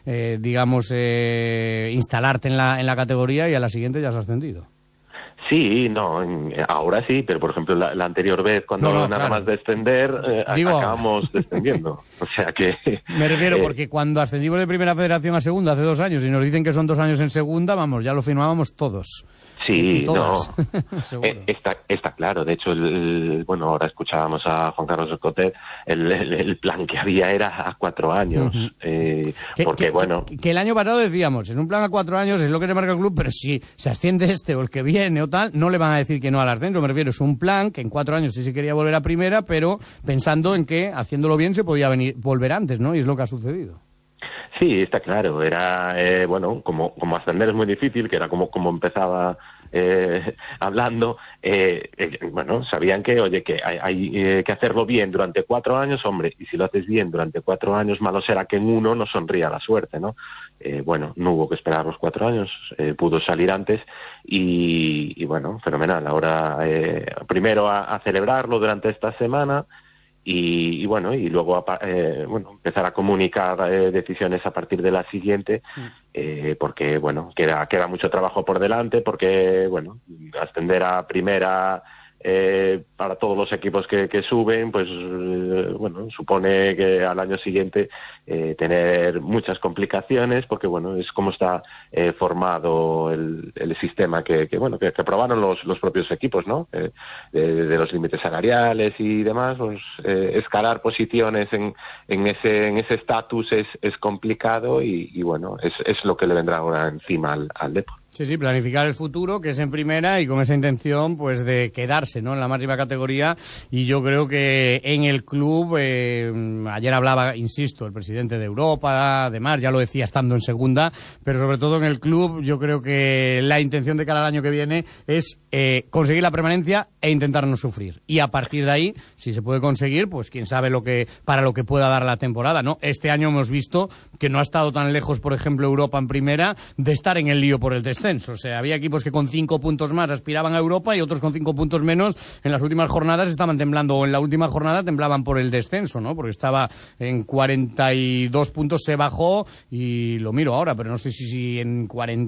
digamos, instalarte en la categoría y a la siguiente ya has ascendido. Sí, no, ahora sí, pero por ejemplo la anterior vez cuando nada más descender, acabamos descendiendo. O sea que... Me refiero porque cuando ascendimos de Primera Federación a Segunda hace 2 años y nos dicen que son 2 años en Segunda, vamos, ya lo firmábamos todos. Sí, no, está claro. De hecho, bueno, ahora escuchábamos a Juan Carlos Escotet, el plan que había era a 4 años. Porque, bueno... Que el año pasado decíamos, en un plan a 4 años es lo que te marca el club, pero si se asciende este o el que viene o tal, no le van a decir que no al ascenso. Me refiero, es un plan que en 4 años sí se quería volver a Primera, pero pensando en que, haciéndolo bien, se podía volver antes, ¿no? Y es lo que ha sucedido. Sí, está claro. Era, bueno, como ascender es muy difícil, que era como empezaba hablando, bueno, sabían que, oye, que hay que hacerlo bien durante 4 años, hombre, y si lo haces bien durante 4 años, malo será que en uno no sonría la suerte, ¿no? Bueno, no hubo que esperar los 4 años, pudo salir antes y bueno, fenomenal. Ahora, primero a celebrarlo durante esta semana. Y bueno, y luego bueno, empezar a comunicar decisiones a partir de la siguiente, porque bueno, queda mucho trabajo por delante, porque bueno, ascender a Primera para todos los equipos que suben, pues bueno, supone que al año siguiente tener muchas complicaciones, porque bueno, es como está formado el sistema que aprobaron los propios equipos, ¿no? De los límites salariales y demás, pues escalar posiciones en ese estatus es complicado y bueno, es lo que le vendrá ahora encima al Depor. Sí, planificar el futuro, que es en Primera, y con esa intención pues de quedarse, ¿no?, en la máxima categoría. Y yo creo que en el club, ayer hablaba, insisto, el presidente de Europa, además, ya lo decía estando en Segunda, pero sobre todo en el club yo creo que la intención de cara al año que viene es conseguir la permanencia e intentar no sufrir. Y a partir de ahí, si se puede conseguir, pues quién sabe para lo que pueda dar la temporada, ¿no? Este año hemos visto que no ha estado tan lejos, por ejemplo, Europa en Primera, de estar en el lío por el descenso. O sea, había equipos que con 5 puntos más aspiraban a Europa y otros con 5 puntos menos en las últimas jornadas estaban temblando, o en la última jornada temblaban por el descenso, ¿no? Porque estaba en 42 puntos, se bajó, y lo miro ahora, pero no sé si en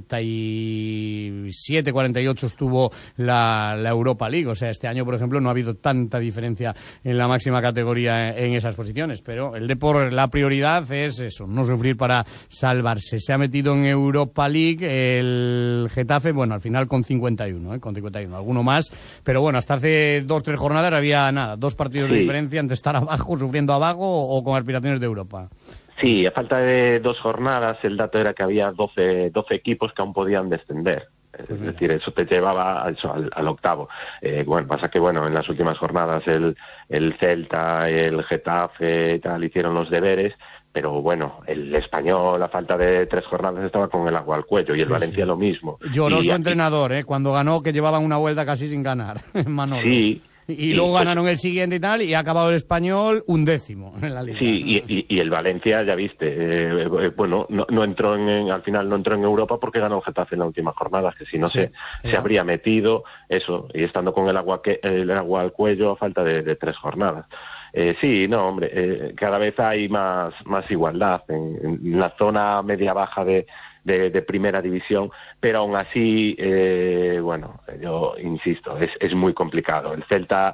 47, 48 estuvo la Europa League. O sea, este año, por ejemplo, no ha habido tanta diferencia en la máxima categoría en esas posiciones, pero el Depor, la prioridad es eso, no sufrir para salvarse. Se ha metido en Europa League el Getafe, bueno, al final con 51, con 51, alguno más, pero bueno, hasta hace 2-3 jornadas había 2 partidos de diferencia entre estar abajo, sufriendo abajo, o con aspiraciones de Europa. Sí, a falta de 2 jornadas, el dato era que había 12 equipos que aún podían descender. Es decir, eso te llevaba al octavo. Bueno, pasa que bueno, en las últimas jornadas el Celta, el Getafe y tal hicieron los deberes, pero bueno, el Español a falta de 3 jornadas estaba con el agua al cuello, y el Valencia lo mismo. Lloró su entrenador, cuando ganó, que llevaban una vuelta casi sin ganar, Manolo. Sí. Y luego ganaron el siguiente y tal, y ha acabado el Español 11º en la liga. Sí, y el Valencia, ya viste, bueno, no entró al final no entró en Europa porque ganó el Getafe en la última jornada, que si no se habría metido, eso, y estando con el agua al cuello a falta de 3 jornadas. Sí, no, hombre, cada vez hay más igualdad en la zona media-baja de Primera División, pero aún así, bueno, yo insisto, es muy complicado. El Celta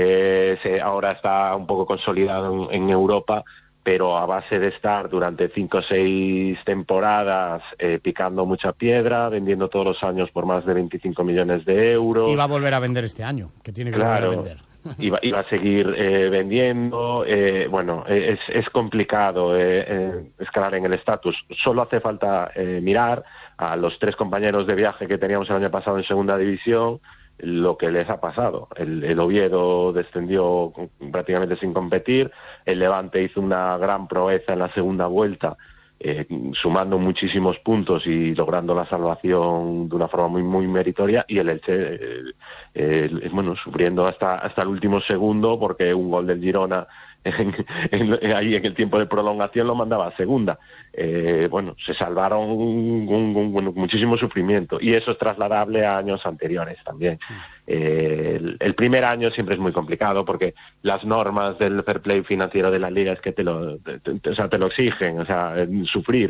ahora está un poco consolidado en Europa, pero a base de estar durante 5 o 6 temporadas picando mucha piedra, vendiendo todos los años por más de 25 millones de euros. Y va a volver a vender este año, que tiene que volver a vender. Iba a seguir vendiendo. Bueno, es complicado escalar en el estatus. Solo hace falta mirar a los 3 compañeros de viaje que teníamos el año pasado en Segunda División, lo que les ha pasado. El Oviedo descendió prácticamente sin competir, el Levante hizo una gran proeza en la segunda vuelta, sumando muchísimos puntos y logrando la salvación de una forma muy muy meritoria, y el Elche bueno, sufriendo hasta el último segundo, porque un gol del Girona ahí en el tiempo de prolongación lo mandaba a segunda. Bueno, se salvaron con muchísimo sufrimiento, y eso es trasladable a años anteriores también. El primer año siempre es muy complicado porque las normas del fair play financiero de la liga es que te lo exigen, o sea, sufrir